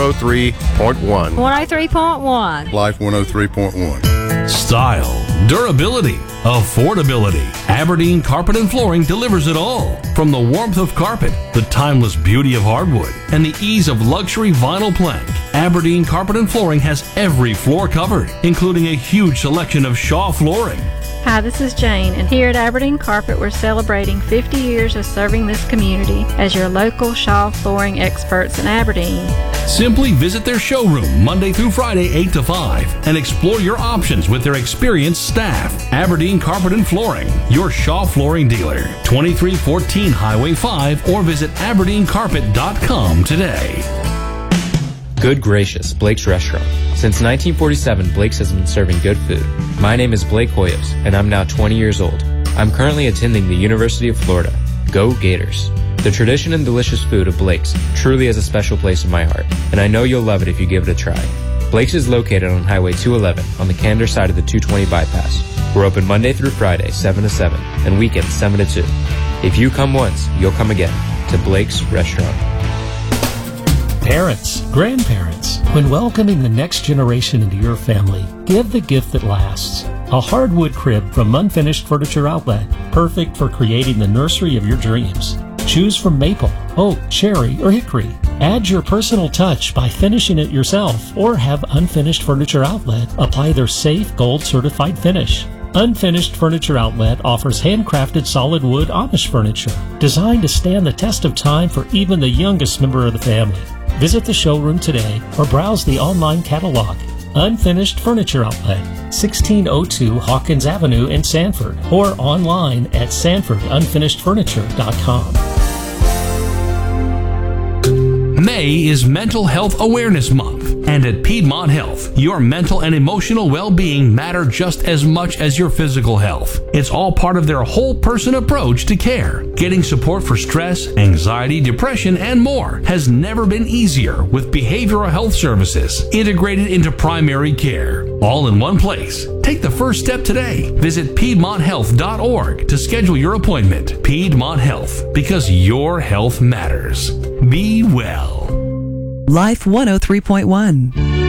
103.1. 103.1. Life 103.1. Style, durability, affordability. Aberdeen Carpet and Flooring delivers it all. From the warmth of carpet, the timeless beauty of hardwood, and the ease of luxury vinyl plank, Aberdeen Carpet and Flooring has every floor covered, including a huge selection of Shaw flooring. Hi, this is Jane, and here at Aberdeen Carpet, we're celebrating 50 years of serving this community as your local Shaw flooring experts in Aberdeen. Simply visit their showroom Monday through Friday, 8 to 5, and explore your options with their experienced staff. Aberdeen Carpet and Flooring, your Shaw flooring dealer. 2314 Highway 5, or visit aberdeencarpet.com today. Good gracious, Blake's Restaurant. Since 1947, Blake's has been serving good food. My name is Blake Hoyos, and I'm now 20 years old. I'm currently attending the University of Florida. Go Gators! The tradition and delicious food of Blake's truly has a special place in my heart, and I know you'll love it if you give it a try. Blake's is located on Highway 211 on the Candor side of the 220 bypass. We're open Monday through Friday, 7 to 7, and weekends, 7 to 2. If you come once, you'll come again to Blake's Restaurant. Parents, grandparents, when welcoming the next generation into your family, give the gift that lasts. A hardwood crib from Unfinished Furniture Outlet, perfect for creating the nursery of your dreams. Choose from maple, oak, cherry, or hickory. Add your personal touch by finishing it yourself, or have Unfinished Furniture Outlet apply their safe gold certified finish. Unfinished Furniture Outlet offers handcrafted solid wood Amish furniture, designed to stand the test of time for even the youngest member of the family. Visit the showroom today or browse the online catalog. Unfinished Furniture Outlet, 1602 Hawkins Avenue in Sanford, or online at sanfordunfinishedfurniture.com. May is Mental Health Awareness Month, and at Piedmont Health, your mental and emotional well-being matter just as much as your physical health. It's all part of their whole person approach to care. Getting support for stress, anxiety, depression, and more has never been easier with behavioral health services integrated into primary care, all in one place. Take the first step today. Visit PiedmontHealth.org to schedule your appointment. Piedmont Health, because your health matters. Be well. Life 103.1.